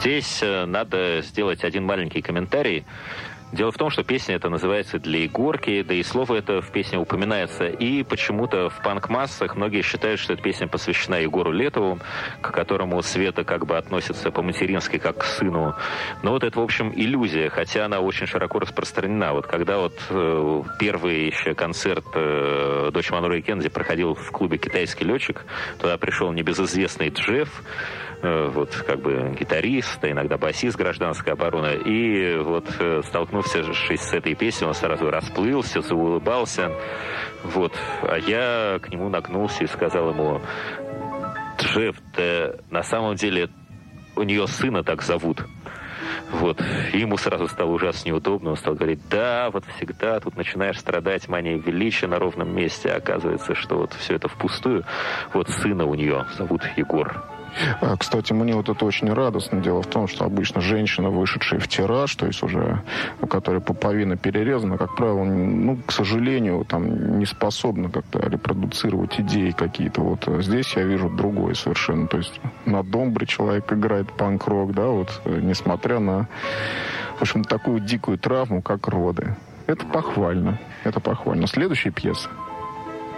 Здесь надо сделать один маленький комментарий. Дело в том, что песня эта называется «Для Егорки», да и слово это в песне упоминается. И почему-то в панк-массах многие считают, что эта песня посвящена Егору Летову, к которому Света как бы относится по-матерински, как к сыну. Но вот это, в общем, иллюзия, хотя она очень широко распространена. Вот когда вот первый еще концерт «Дочь Монро и Кеннеди» проходил в клубе «Китайский летчик», туда пришел небезызвестный Джефф, вот как бы гитарист, а иногда басист гражданской обороны. И вот столкнувшись с этой песней, он сразу расплылся, заулыбался. Вот. А я к нему нагнулся и сказал ему: Джефф, да на самом деле у нее сына так зовут. Вот. И ему сразу стало ужасно неудобно. Он стал говорить: да, вот всегда тут начинаешь страдать манией величия на ровном месте. А оказывается, что вот все это впустую. Вот сына у нее зовут Егор. Кстати, мне вот это очень радостно. Дело в том, что обычно женщина, вышедшая в тираж, то есть уже у которой пуповина перерезана, как правило, ну, к сожалению, там не способна как-то репродуцировать идеи какие-то. Вот здесь я вижу другое совершенно. То есть на домбре человек играет панк-рок, да, вот, несмотря на, в общем, такую дикую травму, как роды. Это похвально. Это похвально. Следующая пьеса.